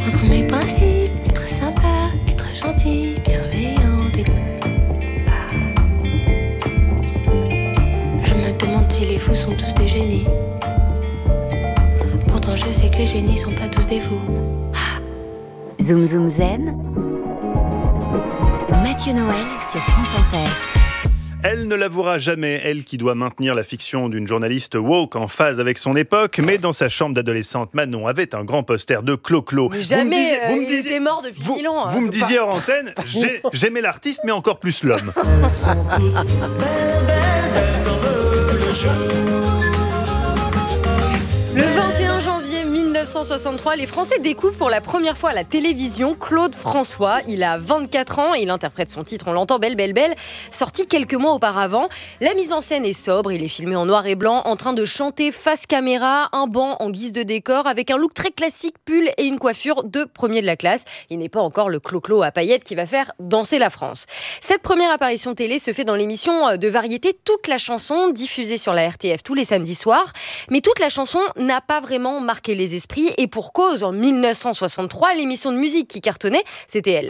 Entre mes principes, être sympa, être gentil, bienveillant et je me demande si les fous sont tous des génies. Pourtant je sais que les génies sont pas tous des fous. Zoom Zoom Zen, Mathieu Noël sur France Inter. Elle ne l'avouera jamais, elle qui doit maintenir la fiction d'une journaliste woke en phase avec son époque, mais dans sa chambre d'adolescente, Manon avait un grand poster de Clo-Clo. Mais jamais, il était mort depuis 1000 ans. Vous me disiez hors antenne, j'aimais l'artiste, mais encore plus l'homme. Le 21 janvier 1963, les Français découvrent pour la première fois à la télévision Claude François. Il a 24 ans et il interprète son titre, on l'entend, Belle, belle, belle, sorti quelques mois auparavant. La mise en scène est sobre, il est filmé en noir et blanc, en train de chanter face caméra, un banc en guise de décor, avec un look très classique, pull et une coiffure de premier de la classe. Il n'est pas encore le clo-clo à paillettes qui va faire danser la France. Cette première apparition télé se fait dans l'émission de variété Toute la chanson, diffusée sur la RTF tous les samedis soirs. Mais Toute la chanson n'a pas vraiment marqué les esprits et pour cause, en 1963, l'émission de musique qui cartonnait, c'était elle.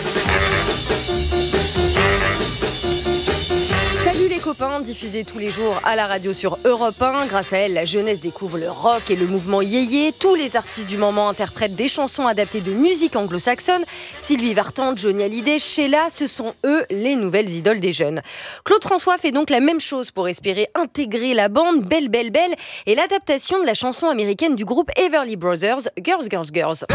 Salut les copains, diffusé tous les jours à la radio sur Europe 1. Grâce à elle, la jeunesse découvre le rock et le mouvement yéyé. Tous les artistes du moment interprètent des chansons adaptées de musique anglo-saxonne. Sylvie Vartan, Johnny Hallyday, Sheila, ce sont eux les nouvelles idoles des jeunes. Claude François fait donc la même chose pour espérer intégrer la bande Belle, belle, belle et l'adaptation de la chanson américaine du groupe Everly Brothers, Girls, Girls, Girls.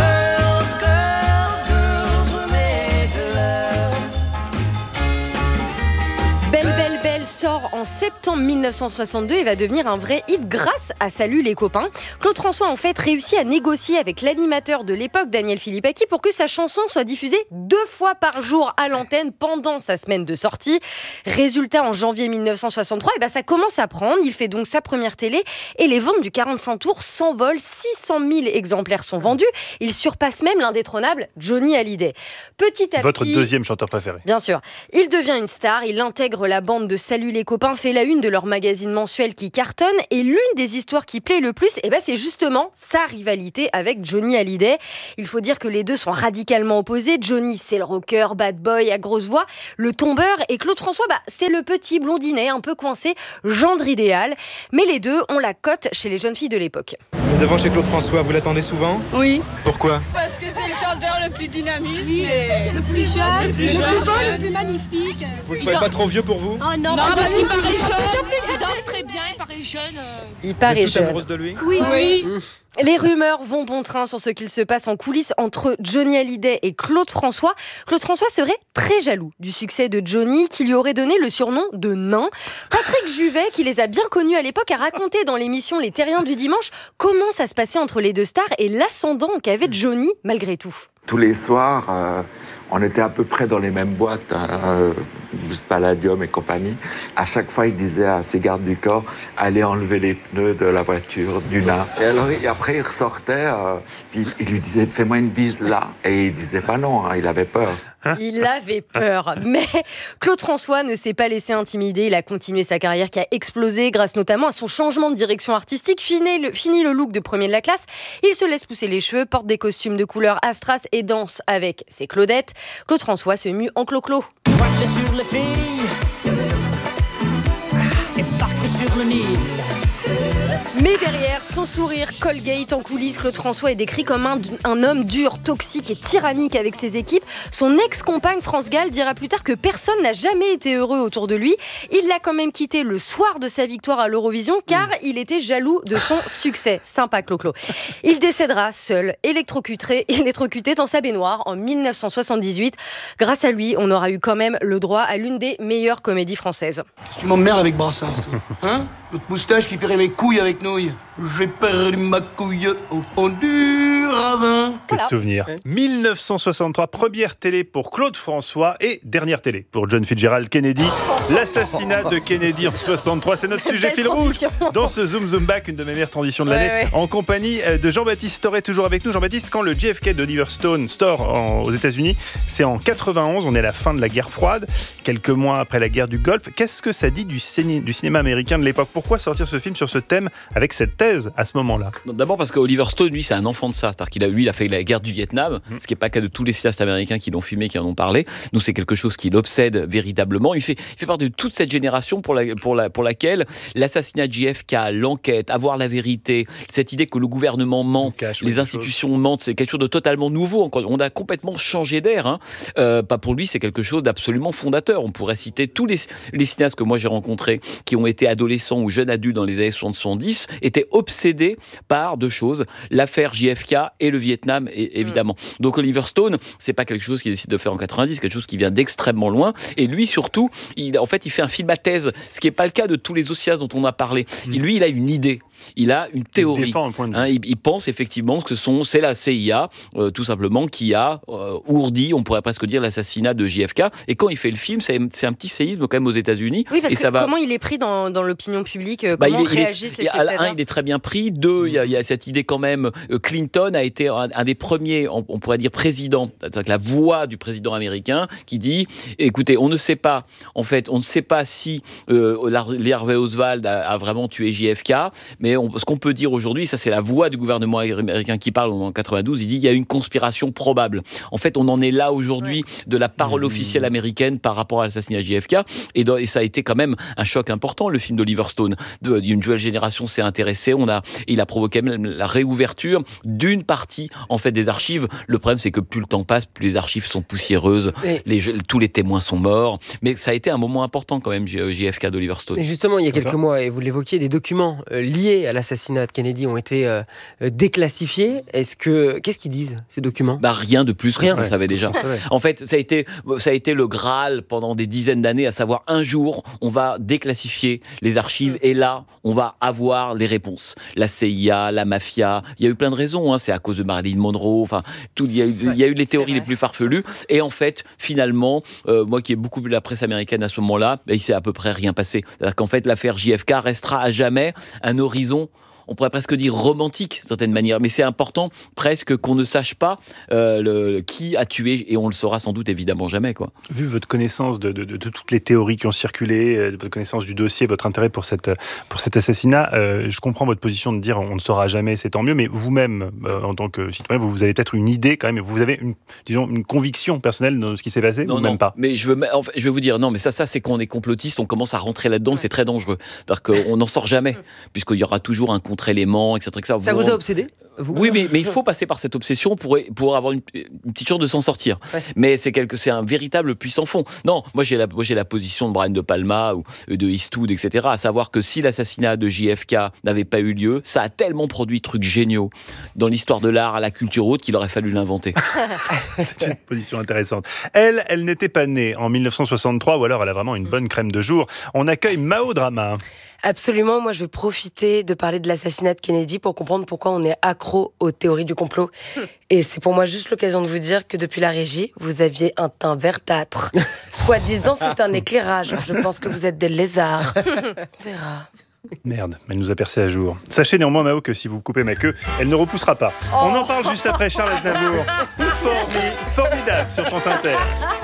Belle, belle, belle sort en septembre 1962 et va devenir un vrai hit grâce à Salut les copains. Claude François en fait réussit à négocier avec l'animateur de l'époque, Daniel Philippaki, pour que sa chanson soit diffusée 2 fois par jour à l'antenne pendant sa semaine de sortie. Résultat, en janvier 1963, ça commence à prendre. Il fait donc sa première télé et les ventes du 45 tours s'envolent. 600 000 exemplaires sont vendus. Il surpasse même l'indétrônable Johnny Hallyday. Petit à Votre petit, deuxième chanteur préféré. Bien sûr. Il devient une star, il intègre la bande de Salut les copains, fait la une de leur magazine mensuel qui cartonne et l'une des histoires qui plaît le plus, c'est justement sa rivalité avec Johnny Hallyday. Il faut dire que les deux sont radicalement opposés. Johnny, c'est le rocker, bad boy, à grosse voix, le tombeur, et Claude François, c'est le petit blondinet, un peu coincé, gendre idéal. Mais les deux ont la cote chez les jeunes filles de l'époque. Devant chez Claude François, vous l'attendez souvent ? Oui. Pourquoi ? Parce que c'est le chanteur le plus dynamique, le plus jeune, le plus beau, le plus magnifique. Vous ne trouvez pas trop vieux pour vous ? Oh non, parce qu'il paraît jeune. Il danse très bien, il paraît jeune. Il paraît Vous êtes jeune. amoureuse de lui ? Oui. Les rumeurs vont bon train sur ce qu'il se passe en coulisses entre Johnny Hallyday et Claude François. Claude François serait très jaloux du succès de Johnny, qui lui aurait donné le surnom de nain. Patrick Juvet, qui les a bien connus à l'époque, a raconté dans l'émission Les Terriens du dimanche comment ça se passait entre les deux stars et l'ascendant qu'avait Johnny malgré tout. Tous les soirs, on était à peu près dans les mêmes boîtes, Palladium et compagnie. À chaque fois, il disait à ses gardes du corps, allez enlever les pneus de la voiture du nain. Et après, il ressortait, puis il lui disait, fais-moi une bise là. Et il disait pas non, il avait peur. Il avait peur, mais Claude François ne s'est pas laissé intimider. Il a continué sa carrière qui a explosé grâce notamment à son changement de direction artistique. Fini le look de premier de la classe. Il se laisse pousser les cheveux, porte des costumes de couleur Astras et danse avec ses Claudettes. Claude François se mue en clo-clo. Sur les filles et partir sur le Nil. Mais derrière, son sourire Colgate en coulisses, Claude François est décrit comme un homme dur, toxique et tyrannique avec ses équipes. Son ex-compagne France Gall dira plus tard que personne n'a jamais été heureux autour de lui. Il l'a quand même quitté le soir de sa victoire à l'Eurovision car il était jaloux de son succès. Sympa Clo-Clo. Il décédera seul, électrocuté dans sa baignoire en 1978. Grâce à lui, on aura eu quand même le droit à l'une des meilleures comédies françaises. Tu m'emmerdes avec Brassens, toi. Hein ? L'autre moustache qui ferait mes couilles avec nouilles. J'ai perdu ma couille au fond du ravin. Que de souvenirs. 1963, première télé pour Claude François et dernière télé pour John Fitzgerald Kennedy. L'assassinat de Kennedy en 63, c'est notre sujet fil rouge dans ce Zoom Zoom Back, une de mes meilleures transitions de l'année, en compagnie de Jean-Baptiste Storet, toujours avec nous. Jean-Baptiste, quand le JFK d'Oliver Stone sort aux États-Unis, c'est en 91, on est à la fin de la guerre froide, quelques mois après la guerre du Golfe. Qu'est-ce que ça dit du cinéma américain de l'époque ? Pourquoi sortir ce film sur ce thème avec cette thèse à ce moment-là ? D'abord parce qu'Oliver Stone, lui, c'est un enfant de ça. Lui, il a fait la guerre du Vietnam, ce qui n'est pas le cas de tous les cinéastes américains qui l'ont filmé, qui en ont parlé. Nous, c'est quelque chose qui l'obsède véritablement. Il fait partie de toute cette génération pour laquelle l'assassinat de JFK, l'enquête, avoir la vérité, cette idée que le gouvernement ment, les institutions mentent, c'est quelque chose de totalement nouveau. On a complètement changé d'air. Pas pour lui, c'est quelque chose d'absolument fondateur. On pourrait citer tous les cinéastes que moi j'ai rencontrés qui ont été adolescents ou jeunes adultes dans les années 70 étaient obsédés par deux choses, l'affaire JFK et le Vietnam, évidemment. Donc Oliver Stone, c'est pas quelque chose qu'il décide de faire en 90, c'est quelque chose qui vient d'extrêmement loin. Et lui, surtout, il fait un film à thèse, ce qui n'est pas le cas de tous les autres cinéastes dont on a parlé. Lui, il a une idée. Il a une théorie. Il pense effectivement que c'est la CIA, tout simplement, qui a ourdi, on pourrait presque dire, l'assassinat de JFK. Et quand il fait le film, c'est un petit séisme quand même aux États-Unis. Oui, parce que comment il est pris dans l'opinion publique, comment réagissent les spectateurs? Il est très bien pris. Deux, il y a cette idée quand même. Clinton a été un des premiers, on pourrait dire, présidents, la voix du président américain, qui dit, écoutez, on ne sait pas si Lee Harvey Oswald a vraiment tué JFK, mais ce qu'on peut dire aujourd'hui, ça c'est la voix du gouvernement américain qui parle en 92, il dit il y a une conspiration probable. En fait, on en est là aujourd'hui de la parole officielle américaine par rapport à l'assassinat de JFK, et ça a été quand même un choc important, le film d'Oliver Stone. Une nouvelle génération s'est intéressée, il a provoqué même la réouverture d'une partie en fait des archives. Le problème, c'est que plus le temps passe, plus les archives sont poussiéreuses, tous les témoins sont morts, mais ça a été un moment important quand même, JFK d'Oliver Stone. Et justement, il y a quelques mois, et vous l'évoquiez, des documents liés à l'assassinat de Kennedy ont été déclassifiés. Qu'est-ce qu'ils disent, ces documents ? Rien de plus que ce qu'on savait déjà. En fait, ça a été le Graal pendant des dizaines d'années, à savoir un jour, on va déclassifier les archives et là, on va avoir les réponses. La CIA, la mafia, il y a eu plein de raisons, c'est à cause de Marilyn Monroe, il y a eu les théories les plus farfelues. Et en fait, finalement, moi qui ai beaucoup lu la presse américaine à ce moment-là, il s'est à peu près rien passé. C'est-à-dire qu'en fait, l'affaire JFK restera à jamais un horizon, on pourrait presque dire romantique, d'une certaine manière, mais c'est important presque qu'on ne sache pas qui a tué, et on le saura sans doute évidemment jamais, quoi. Vu votre connaissance de toutes les théories qui ont circulé, votre connaissance du dossier, votre intérêt pour cet assassinat, je comprends votre position de dire on ne saura jamais, c'est tant mieux, mais vous-même, en tant que citoyen, vous avez peut-être une idée quand même, vous avez une conviction personnelle dans ce qui s'est passé, ou même pas? Mais je vais vous dire, non, mais ça c'est quand on est complotiste, on commence à rentrer là-dedans, c'est très dangereux. C'est-à-dire qu'on n'en sort jamais, puisqu'il y aura toujours un contre-élément, etc. Ça vous a obsédé ? Oui, mais il faut passer par cette obsession pour avoir une petite chance de s'en sortir. Ouais. Mais c'est un véritable puissant fond. Non, moi j'ai la position de Brian De Palma ou de Eastwood, etc. À savoir que si l'assassinat de JFK n'avait pas eu lieu, ça a tellement produit de trucs géniaux dans l'histoire de l'art, à la culture haute, qu'il aurait fallu l'inventer. C'est une position intéressante. Elle n'était pas née en 1963, ou alors elle a vraiment une bonne crème de jour. On accueille Mao Drama. Absolument, moi je vais profiter de parler de l'assassinat de Kennedy pour comprendre pourquoi on est accro aux théories du complot. Et c'est pour moi juste l'occasion de vous dire que depuis la régie, vous aviez un teint verdâtre. Soi-disant, c'est un éclairage. Je pense que vous êtes des lézards. On verra. Merde, elle nous a percé à jour. Sachez néanmoins, Mao, que si vous coupez ma queue, elle ne repoussera pas. On en parle juste après Charles Aznavour. Formidable sur France Inter.